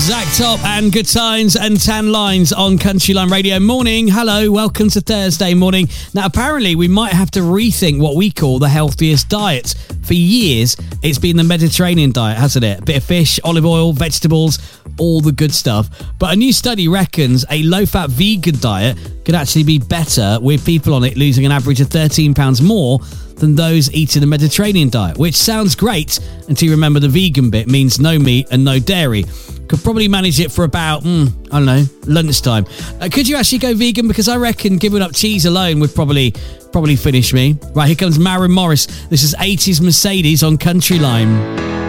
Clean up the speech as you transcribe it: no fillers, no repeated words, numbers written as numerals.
Zach Top and Good Times and Tan Lines on Countryline Radio. Morning, hello, welcome to Thursday morning. Now, apparently, we might have to rethink what we call the healthiest diet. For years, it's been the Mediterranean diet, hasn't it? A bit of fish, olive oil, vegetables, all the good stuff. But a new study reckons a low-fat vegan diet could actually be better, with people on it losing an average of 13 pounds more than those eating the Mediterranean diet, which sounds great until you remember the vegan bit means no meat and no dairy. Could probably manage it for about, I don't know, lunchtime. Could you actually go vegan? Because I reckon giving up cheese alone would probably finish me. Right, here comes Maren Morris. This is 80s Mercedes on Countryline.